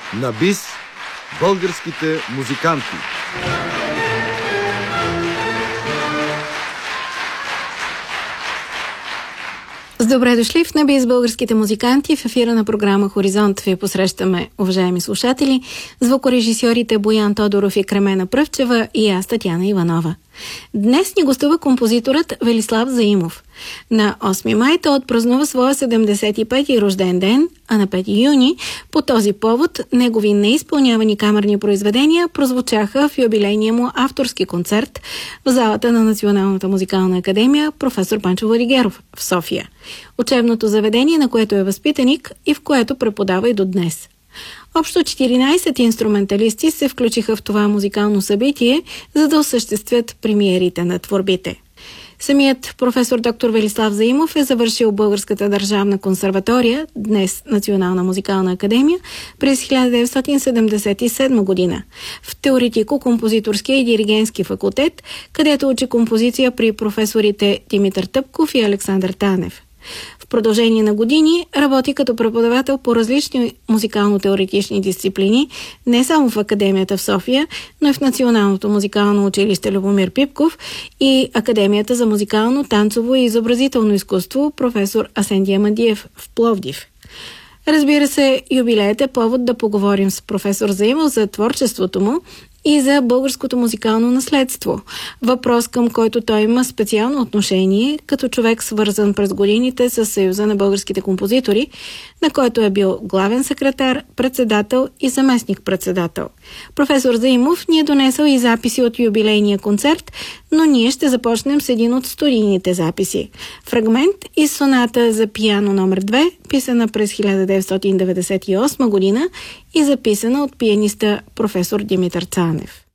На бис българските музиканти. С добре дошли в Небе с българските музиканти. В ефира на програма Хоризонт ви посрещаме, уважаеми слушатели, звукорежисьорите Боян Тодоров и Кремена Пръвчева и аз, Татяна Иванова. Днес ни гостува композиторът Велислав Заимов. На 8 май той отпразнува своя 75-ти рожден ден, а на 5 юни по този повод негови неизпълнявани камерни произведения прозвучаха в юбилейния му авторски концерт в залата на Националната музикална академия професор Панчо Владигеров в София. Учебното заведение, на което е възпитаник и в което преподава и до днес. Общо 14 инструменталисти се включиха в това музикално събитие, за да осъществят премиерите на творбите. Самият професор доктор Велислав Заимов е завършил Българската държавна консерватория, днес Национална музикална академия, през 1977 година в теоретико-композиторския и диригентски факултет, където учи композиция при професорите Димитър Тъпков и Александър Танев. В продължение на години работи като преподавател по различни музикално-теоретични дисциплини, не само в Академията в София, но и в Националното музикално училище Любомир Пипков и Академията за музикално, танцово и изобразително изкуство професор Асен Диамандиев в Пловдив. Разбира се, юбилеят е повод да поговорим с професор Заимов за творчеството му и за българското музикално наследство. Въпрос, към който той има специално отношение, като човек свързан през годините с Съюза на българските композитори, на който е бил главен секретар, председател и заместник-председател. Професор Заимов ни е донесъл и записи от юбилейния концерт, но ние ще започнем с един от студийните записи. Фрагмент из соната за пиано номер 2, писана през 1998 година и записана от пианиста професор Димитър Цанев.